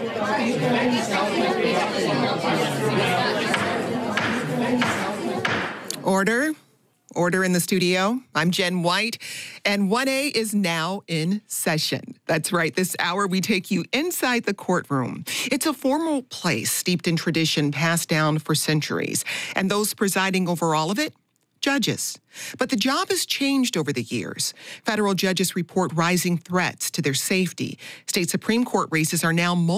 Order. Order in the studio. I'm Jen White, and 1A is now in session. That's right. This hour, we take you inside the courtroom. It's a formal place steeped in tradition passed down for centuries, and those presiding over all of it, judges. But the job has changed over the years. Federal judges report rising threats to their safety. State Supreme Court races are now